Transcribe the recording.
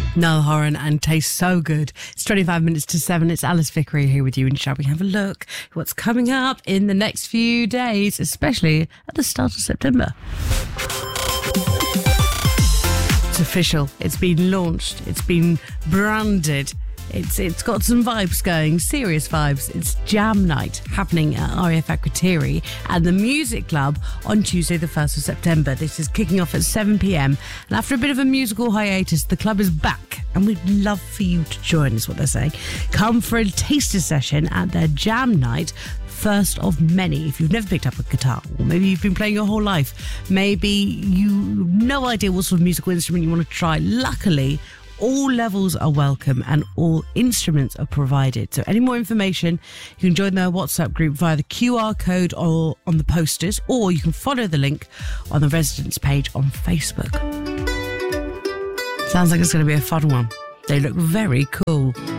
Niall Horan and tastes so good. It's 25 minutes to 7. It's Alice Vickery here with you, and shall we have a look at what's coming up in the next few days, especially at the start of September. It's official. It's been launched. It's been branded. It's got some vibes going, serious vibes. It's Jam Night happening at RAF Akrotiri and the Music Club on Tuesday the 1st of September. This is kicking off at 7 p.m. And after a bit of a musical hiatus, the club is back and we'd love for you to join, is what they're saying. Come for a taster session at their Jam Night, first of many. If you've never picked up a guitar, or maybe you've been playing your whole life, maybe you no idea what sort of musical instrument you want to try. Luckily, all levels are welcome and all instruments are provided. So any more information, you can join their WhatsApp group via the QR code or on the posters, or you can follow the link on the residence page on Facebook. Sounds like it's going to be a fun one. They look very cool.